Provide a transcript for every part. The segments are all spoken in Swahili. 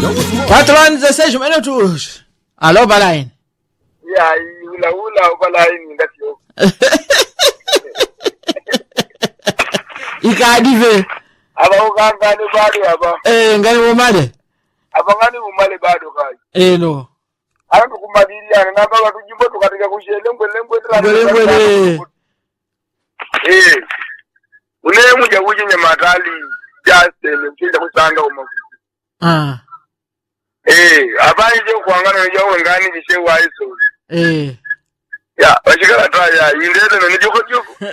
Patron zesejo mene tush. Alo balain. Ya ula balain ngatio. Ikadive. Aba ugangani bado aba. Ngani umale. Aba ngani umale bado kai. No. Abantu kumadiliana namba batujimbo tukatika kushelengwe tra. Ule muja uje matali just nkinja kusanga umaku. Abanje kuangana nyo ngani bishe waiso. Ya, bashikala taya indele no njoko.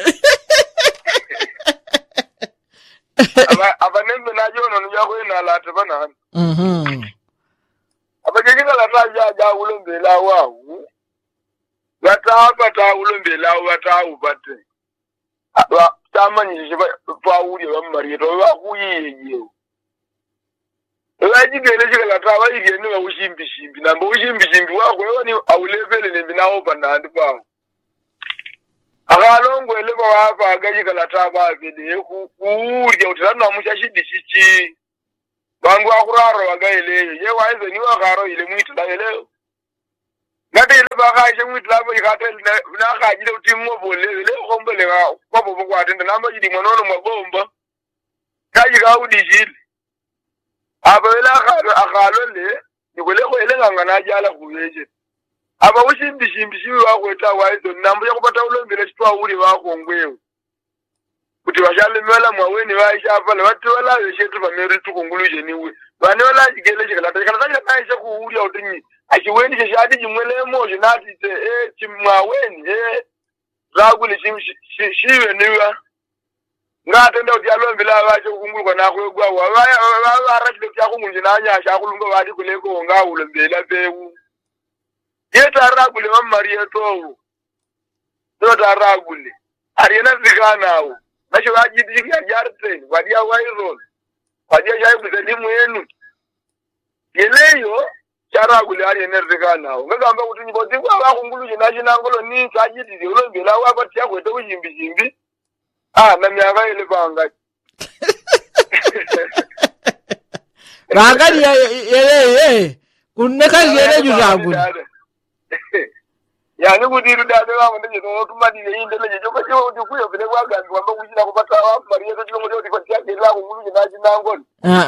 Abanembe najo no njako ina late bana. Abagegela lata ja ulombela wawu. Bata ulombela wata ubate. Aba tamanyi shiba pauli bamari to bakuyiye. Lajigele shikala tawa igeni wa ushimbi namba ushimbi wako yoni awulevele nembinawo banandi kwa. Akalongo eleba wapa agajikala tawa bide kuurya utirana mushashidi shichi. Bangu akuraro wagaeleyo ye waize ni wakaro ile mwitula eleo. Ngate ile bakaje mwitula bo ikatele na kajile utimmo bole ile kombele kwa bobo kwa tende namba jidi monono mwagomba. Kaji ka udijile. Abawela akalo le nikole ko elenga ngana jala kuyeje aba ushimbi wako eta waizo nambo yakupata ulombele chitwa uri wako ngwewe kuti bashale mela mwaweni waisha pale watu wala yeshetu bameri tukunguluje niwe bane wala jigele jigala takala kaisha kuuri autinyi achiweni cheshadi jimwele moje nati te chimwaweni ragule shiwe niwa ngatenda uti alombela baje kungulwa nakwegwa wabarashile kyakungunje nanyasha kulunga badi kuleko ngawulombela bewu yeta ragule mamariya towu tota ragule ariyana zikanawo nasho bajidiki ajarten wadia wairol wadia jayi kuzelimu yenu yeleyo charagule ariyana zikanawo ngamba kuti nyiboti kwa bakunguluje nashinangolo ni sajidiki ulombela wabati yakwete kujimbi na miaka ile banga. Rangani ye. Kuneka yele juzabu. Ya ni kudiru dade wa mwenye no tumadi ye indele je joko jo kuyo bile kwa gambi wamba kujira kupata wa Maria to kilo ngojo tipatia kila ngulu na jinangoni.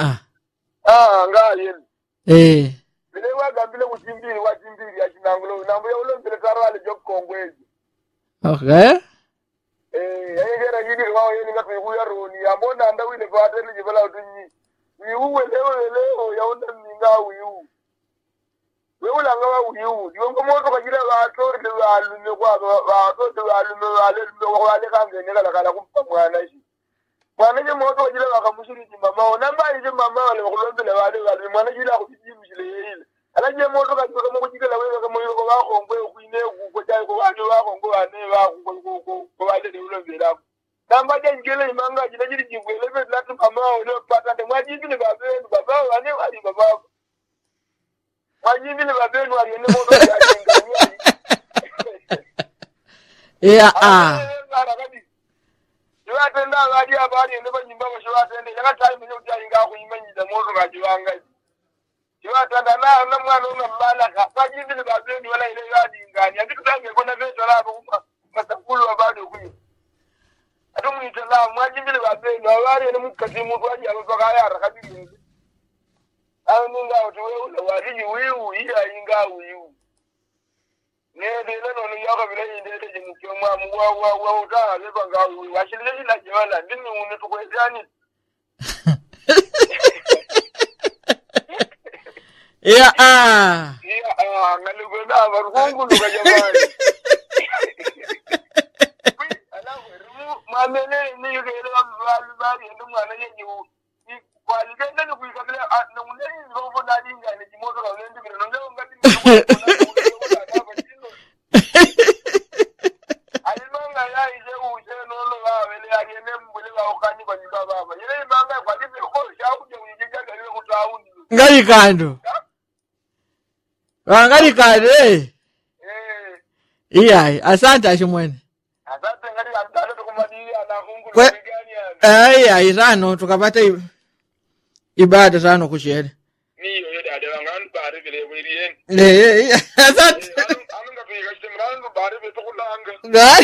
Nga yele. Bile kwa gambi le kuchimbiri wa chimbiri ya jinangulo nambo ya ulo bile tarale joko kongwezi. Okay. Ayegera yini kwa yini ngati kuya roni amona anda wile patele jibala utunyi wiuwe leo yaunda minga wiu wewe langa wa wiu yongo moto kajira batori de alume kwa batori de alume wale kangene kala kumpa mwana shi mwana je moto kajira bakamushiri mama ona mali je mama wale kulombele wale mwana jira kujimishile yile alaje moto kajira kama kujira wewe kama yuko wako ngwe kuine kuko chai ko wale wako ngwe ane wako ko wale de ulombela namba je ngele imanga jina jiri jingwele be latu mama ole pata de mwajibi ni baba wane wali baba mwajibi ni baba wali ene moto ya ngani Jwa tenda wadi abali ene ba nyimba ba shwa tende yaka time nyo ja inga ku imanyi da moto ga jiwanga jwa tenda na mwana una mbala ka mwajibi ni baba wala ile wadi ngani andikutange kona veto la ba masakulu bado kuyo atumu itala mwajibi ni baba no wali ene mukati mu waji abaka yara kabili ninga utuwe ule wadi wiu iya inga wiu nede leno ni yaka vile indele jimukyo mwamu wa utana leba ngawi washilile ila jewala ndini unetukwezani ngaligwena warukungu luka jamani mamele ni yugele wali endo mwana yenye waligenda ni kuikabila na uneni robo na dinga ni jimoto na unendi bila nongo ngati alimanga ya ije uje nono wawele aliene mbule wa ukani kwa nyumba baba ile manga kwa dipi ko shauje ujijaga ile kutaundi ngali kando ngali kade iya asante ashimwene asante ngali amtale tukumadili ana kungu gani irano tukapata ibada sana kushele niyo bele bwirien asante anu ngapika chimrangu bari betokulanga Ngai.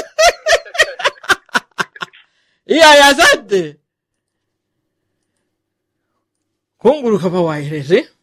Iya asante. Kunguru kapa wairese.